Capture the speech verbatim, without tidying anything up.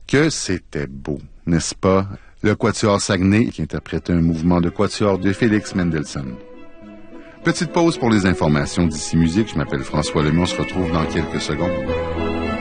Que c'était beau, n'est-ce pas? Le Quatuor Saguenay qui interprétait un mouvement de quatuor de Félix Mendelssohn. Petite pause pour les informations d'ici musique. Je m'appelle François Lemay. On se retrouve dans quelques secondes.